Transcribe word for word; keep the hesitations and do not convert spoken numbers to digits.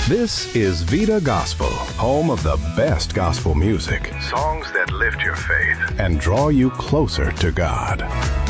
This is Vida Gospel, home of the best gospel music, songs that lift your faith and draw you closer to God.